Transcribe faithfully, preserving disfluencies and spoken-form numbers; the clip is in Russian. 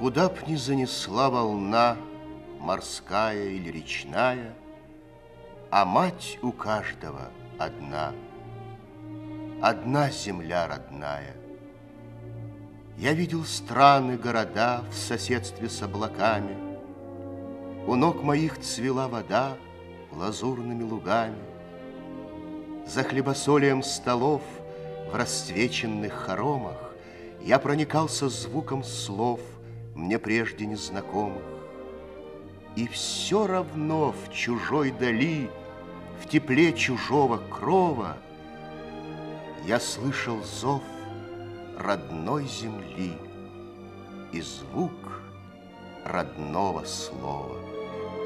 Куда б ни занесла волна, морская или речная, а мать у каждого одна, одна земля родная. Я видел страны, города в соседстве с облаками. У ног моих цвела вода лазурными лугами. За хлебосолием столов в расцвеченных хоромах я проникался звуком слов, мне прежде незнакомых. И все равно в чужой дали, в тепле чужого крова я слышал зов родной земли и звук родного слова.